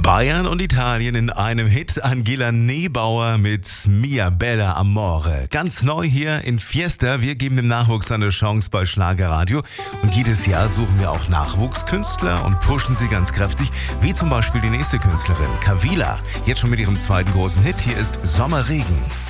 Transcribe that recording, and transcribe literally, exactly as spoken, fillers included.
Bayern und Italien in einem Hit. Angela Nebauer mit Mia Bella Amore. Ganz neu hier in Fiesta. Wir geben dem Nachwuchs eine Chance bei Schlagerradio. Und jedes Jahr suchen wir auch Nachwuchskünstler und pushen sie ganz kräftig. Wie zum Beispiel die nächste Künstlerin, Kavila. Jetzt schon mit ihrem zweiten großen Hit. Hier ist Sommerregen.